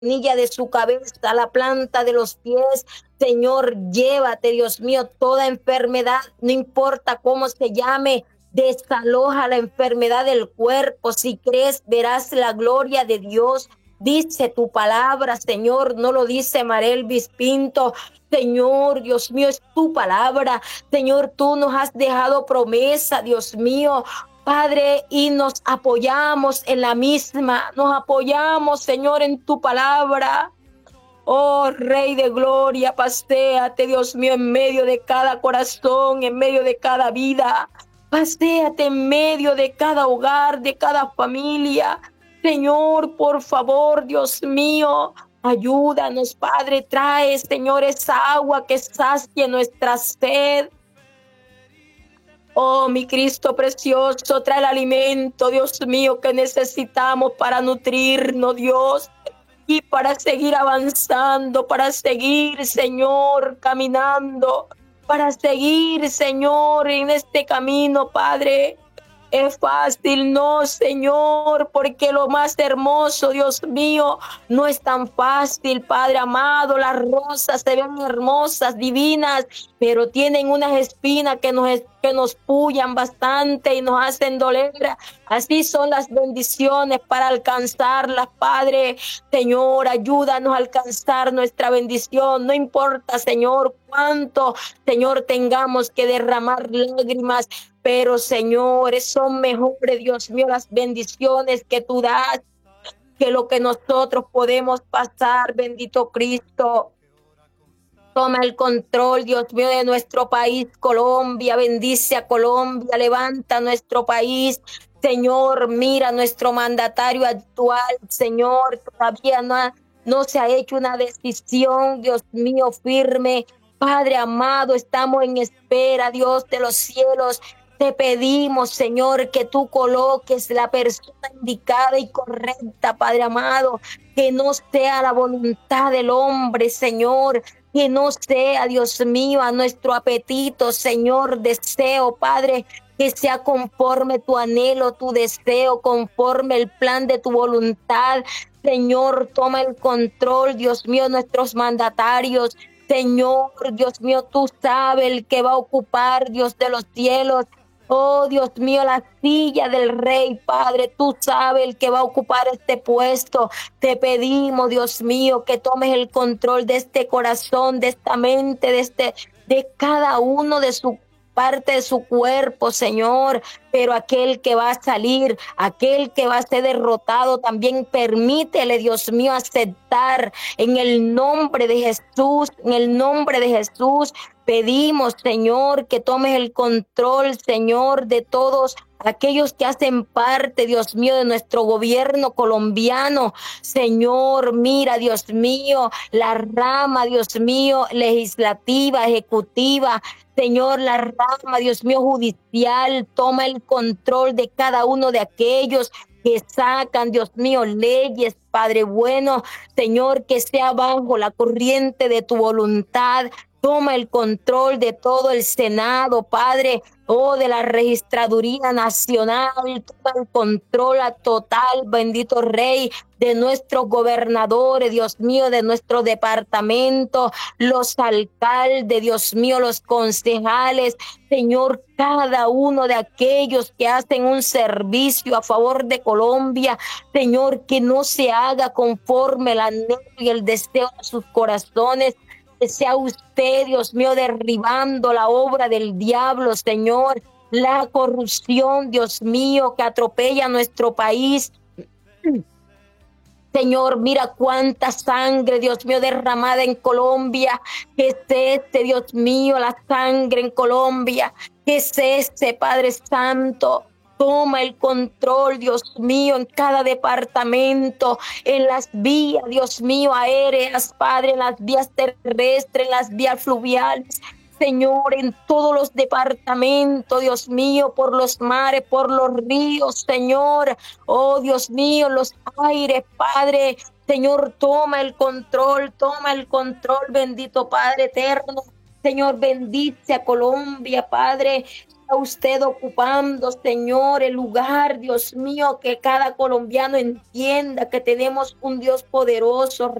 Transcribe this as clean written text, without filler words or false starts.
coronilla de su cabeza a la planta de los pies. Señor, llévate, Dios mío, toda enfermedad, no importa cómo se llame, desaloja la enfermedad del cuerpo. Si crees, verás la gloria de Dios. Dice tu palabra, Señor, no lo dice Marelvis Pinto. Señor, Dios mío, es tu palabra. Señor, tú nos has dejado promesa, Dios mío. Padre, y nos apoyamos en la misma, nos apoyamos, Señor, en tu palabra. Oh, Rey de Gloria, paséate, Dios mío, en medio de cada corazón, en medio de cada vida. Paséate en medio de cada hogar, de cada familia. Señor, por favor, Dios mío, ayúdanos, Padre. Trae, Señor, esa agua que sacie nuestra sed. Oh, mi Cristo precioso, trae el alimento, Dios mío, que necesitamos para nutrirnos, Dios, y para seguir avanzando, para seguir, Señor, caminando, para seguir, Señor, en este camino, Padre. Es fácil, no, Señor, porque lo más hermoso, Dios mío, no es tan fácil, Padre amado. Las rosas se ven hermosas, divinas, pero tienen unas espinas que nos pullan bastante y nos hacen doler. Así son las bendiciones para alcanzarlas, Padre. Señor, ayúdanos a alcanzar nuestra bendición. No importa, Señor, cuánto, Señor, tengamos que derramar lágrimas, pero, señores, son mejores, Dios mío, las bendiciones que tú das que lo que nosotros podemos pasar, bendito Cristo. Toma el control, Dios mío, de nuestro país, Colombia. Bendice a Colombia, levanta nuestro país. Señor, mira nuestro mandatario actual, Señor, todavía no se ha hecho una decisión, Dios mío, firme. Padre amado, estamos en espera, Dios de los cielos. Te pedimos, Señor, que tú coloques la persona indicada y correcta, Padre amado, que no sea la voluntad del hombre, Señor, que no sea, Dios mío, a nuestro apetito, Señor, deseo, Padre, que sea conforme tu anhelo, tu deseo, conforme el plan de tu voluntad. Señor, toma el control, Dios mío, nuestros mandatarios. Señor, Dios mío, tú sabes el que va a ocupar, Dios de los cielos. Oh, Dios mío, la silla del rey, Padre, tú sabes el que va a ocupar este puesto. Te pedimos, Dios mío, que tomes el control de este corazón, de esta mente, de cada uno de su parte de su cuerpo, Señor, pero aquel que va a salir, aquel que va a ser derrotado, también permítele, Dios mío, aceptar en el nombre de Jesús, en el nombre de Jesús. Pedimos, Señor, que tomes el control, Señor, de todos aquellos que hacen parte, Dios mío, de nuestro gobierno colombiano. Señor, mira, Dios mío, la rama, Dios mío, legislativa, ejecutiva. Señor, la rama, Dios mío, judicial, toma el control de cada uno de aquellos que sacan, Dios mío, leyes, Padre bueno. Señor, que sea bajo la corriente de tu voluntad. Toma el control de todo el Senado, Padre, de la Registraduría Nacional. Toma el control total, bendito Rey, de nuestros gobernadores, Dios mío, de nuestro departamento, los alcaldes, Dios mío, los concejales. Señor, cada uno de aquellos que hacen un servicio a favor de Colombia, Señor, que no se haga conforme el anhelo y el deseo de sus corazones. Que sea usted, Dios mío, derribando la obra del diablo, Señor, la corrupción, Dios mío, que atropella a nuestro país. Señor, mira cuánta sangre, Dios mío, derramada en Colombia. ¿Qué es este, Dios mío, la sangre en Colombia? ¿Qué es este, Padre Santo? Toma el control, Dios mío, en cada departamento, en las vías, Dios mío, aéreas, Padre, en las vías terrestres, en las vías fluviales. Señor, en todos los departamentos, Dios mío, por los mares, por los ríos, Señor. Oh, Dios mío, los aires, Padre. Señor, toma el control, bendito Padre eterno. Señor, bendice a Colombia, Padre. Está usted ocupando, Señor, el lugar, Dios mío, que cada colombiano entienda que tenemos un Dios poderoso,